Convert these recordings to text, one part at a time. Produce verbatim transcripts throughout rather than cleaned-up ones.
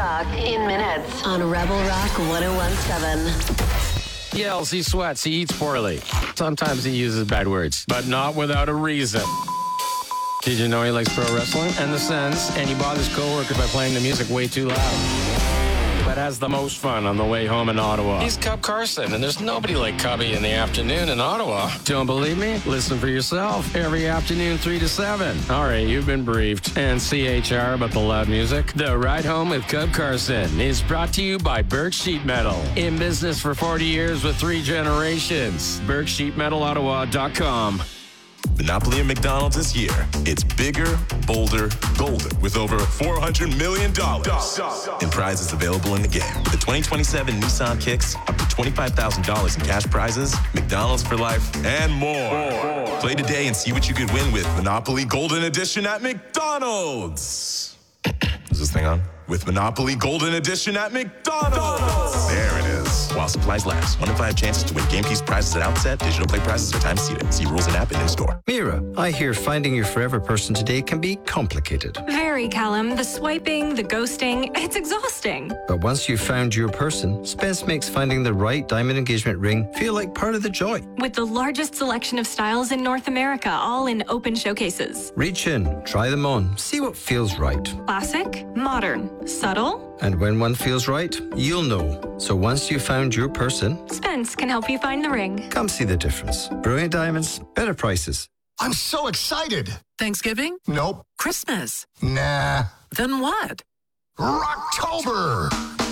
Rock in minutes on Rebel Rock ten seventeen. Yells, he sweats, he eats poorly. Sometimes he uses bad words, but not without a reason. Did you know he likes pro wrestling and the Sens, and he bothers coworkers by playing the music way too loud? But has the most fun on the way home in Ottawa. He's Cub Carson, and there's nobody like Cubby in the afternoon in Ottawa. Don't believe me? Listen for yourself. Every afternoon, three to seven. All right, you've been briefed. And C H R about the loud music. The Ride Home with Cub Carson is brought to you by Burke Sheet Metal. In business for forty years with three generations. Burke Sheet Metal Ottawa dot com. Monopoly at McDonald's this year. It's bigger, bolder, golden with over four hundred million dollars in prizes available in the game. The twenty twenty-seven Nissan Kicks, up to twenty-five thousand dollars in cash prizes, McDonald's for life, and more. Play today and see what you could win with Monopoly Golden Edition at McDonald's. Is this thing on? With Monopoly Golden Edition at McDonald's. There it is. While supplies last. One in five chances to win game keys prizes at outset. Digital play prizes are time seated. See rules and app in in-store. Mira, I hear finding your forever person today can be complicated. Very, Callum. The swiping, the ghosting, it's exhausting. But once you've found your person, Spence makes finding the right diamond engagement ring feel like part of the joy. With the largest selection of styles in North America, all in open showcases. Reach in, try them on, see what feels right. Classic, modern, subtle. And when one feels right, you'll know. So once you've found your person, Spence can help you find the ring. Come see the difference. Brilliant Diamonds, better prices. I'm so excited. Thanksgiving? Nope. Christmas? Nah. Then what? Rocktober!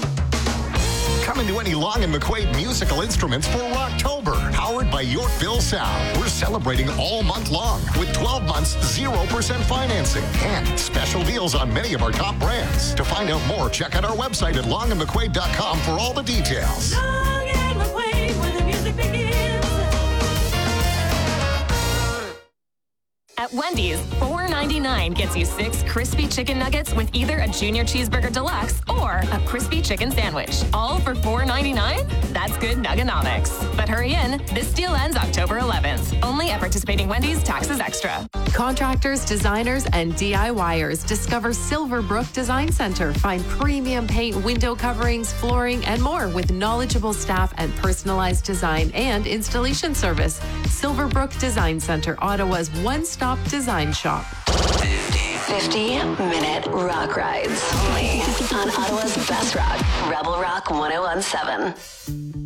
Come into any Long and McQuaid musical instruments for Rocktober, powered by Yorkville Sound. We're celebrating all month long with twelve months, zero percent financing and special deals on many of our top brands. To find out more, check out our website at long and mcquaid dot com for all the details. Long and McQuaid, where the music begins. At Wendy's, four ninety-nine gets you six crispy chicken nuggets with either a junior cheeseburger deluxe or a crispy chicken sandwich. All for four ninety-nine? That's good nuggonomics. But hurry in, this deal ends October eleventh. Only at participating Wendy's, taxes extra. Contractors, designers, and DIYers discover Silverbrook Design Center. Find premium paint, window coverings, flooring, and more with knowledgeable staff and personalized design and installation service. Silverbrook Design Center, Ottawa's one-stop design shop. fifty-minute rock rides only on Ottawa's best rock, Rebel Rock ten seventeen.